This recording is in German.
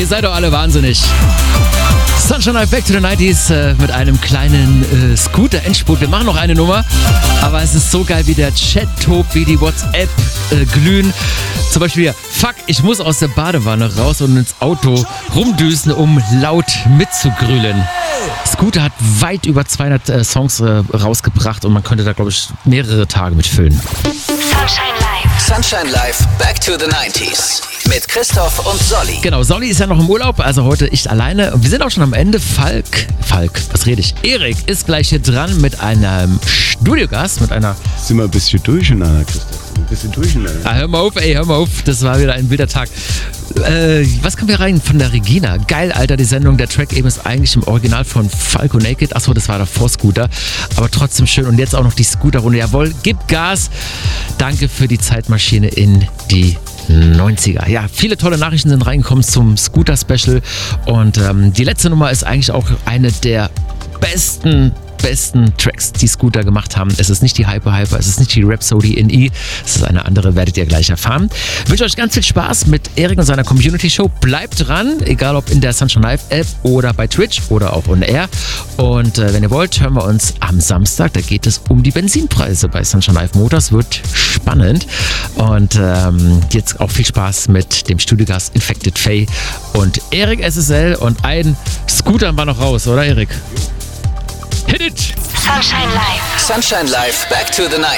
Ihr seid doch alle wahnsinnig. Sunshine Live Back to the 90s mit einem kleinen Scooter-Endspurt. Wir machen noch eine Nummer, aber es ist so geil, wie der Chat tobt, wie die WhatsApp glühen. Zum Beispiel hier, fuck, ich muss aus der Badewanne raus und ins Auto rumdüsen, um laut mitzugrühlen. Scooter hat weit über 200 Songs rausgebracht und man könnte da, glaube ich, mehrere Tage mitfüllen. Sunshine Live. Sunshine Live, Back to the 90s. Mit Christoph und Solly. Genau, Solly ist ja noch im Urlaub, also heute ich alleine. Und wir sind auch schon am Ende. Erik ist gleich hier dran mit einem Studiogast, mit einer... Sind wir ein bisschen durcheinander, Christoph? Ein bisschen durcheinander. Ah, hör mal auf. Das war wieder ein wilder Tag. Was kommen wir rein von der Regina? Geil, Alter, die Sendung. Der Track eben ist eigentlich im Original von Falco Naked. Achso, das war davor Scooter. Aber trotzdem schön. Und jetzt auch noch die Scooter-Runde. Jawohl, gib Gas. Danke für die Zeitmaschine in die 90er. Ja, viele tolle Nachrichten sind reingekommen zum Scooter-Special. Und die letzte Nummer ist eigentlich auch eine der besten Tracks, die Scooter gemacht haben. Es ist nicht die Hyper, es ist nicht die Rhapsody in E, es ist eine andere, werdet ihr gleich erfahren. Ich wünsche euch ganz viel Spaß mit Erik und seiner Community-Show. Bleibt dran, egal ob in der Sunshine Live-App oder bei Twitch oder auch on Air. Und wenn ihr wollt, hören wir uns am Samstag. Da geht es um die Benzinpreise bei Sunshine Live Motors. Wird spannend. Und jetzt auch viel Spaß mit dem Studiogast Infected Faye und Erik SSL. Und ein Scooter war noch raus, oder Erik? Hit it! Sunshine Live. Sunshine Live, Back to the 90s.